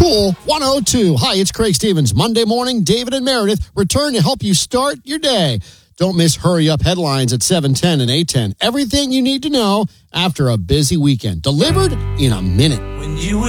Cool 102. Hi, it's Craig Stevens. Monday morning, David and Meredith return to help you start your day. Don't miss Hurry Up headlines at 7:10 and 8:10. Everything you need to know after a busy weekend. Delivered in a minute.